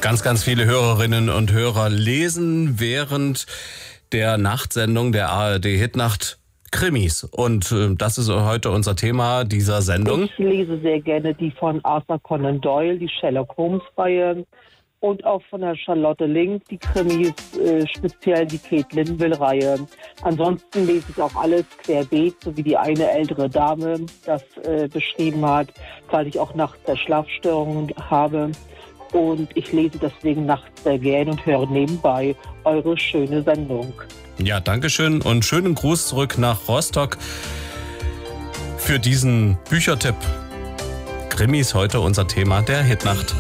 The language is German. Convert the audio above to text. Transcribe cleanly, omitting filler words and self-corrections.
Ganz, ganz viele Hörerinnen und Hörer lesen während der Nachtsendung der ARD Hitnacht Krimis. Und das ist heute unser Thema dieser Sendung. Ich lese sehr gerne die von Arthur Conan Doyle, die Sherlock Holmes-Reihe. Und auch von der Charlotte Link, die Krimis, speziell die Kate Linville-Reihe. Ansonsten lese ich auch alles querbeet, so wie die eine ältere Dame das beschrieben hat, weil ich auch nachts Schlafstörungen habe. Und ich lese deswegen nachts sehr gern und höre nebenbei eure schöne Sendung. Ja, dankeschön und schönen Gruß zurück nach Rostock für diesen Büchertipp. Krimis heute unser Thema der Hitnacht.